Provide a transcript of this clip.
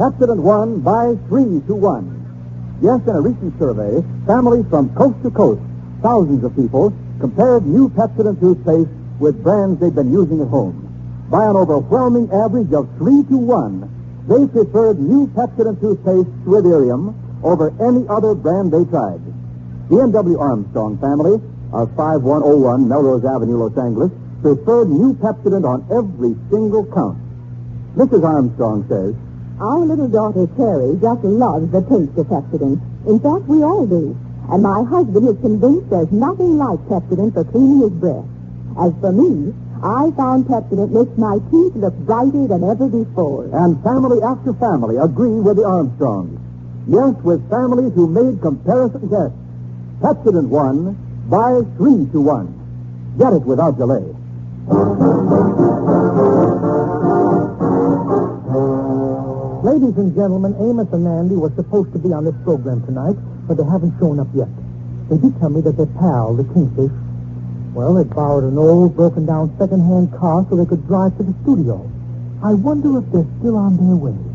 Pepsodent won by 3-1. Yes, in a recent survey, families from coast to coast, thousands of people, compared new Pepsodent toothpaste with brands they've been using at home. By an overwhelming average of 3-1, they preferred new Pepsodent toothpaste with Irium over any other brand they tried. The N.W. Armstrong family of 5101 Melrose Avenue, Los Angeles, preferred new Pepsodent on every single count. Mrs. Armstrong says, Our little daughter, Terry, just loves the taste of Pepsodent. In fact, we all do. And my husband is convinced there's nothing like Pepsodent for cleaning his breath. As for me, I found Pepsodent makes my teeth look brighter than ever before. And family after family agree with the Armstrongs. Yes, with families who made comparison tests. Pepsodent won by 3-1. Get it without delay. Ladies and gentlemen, Amos and Andy were supposed to be on this program tonight, but they haven't shown up yet. They did tell me that their pal, the Kingfish, well, they borrowed an old, broken-down second-hand car so they could drive to the studio. I wonder if they're still on their way.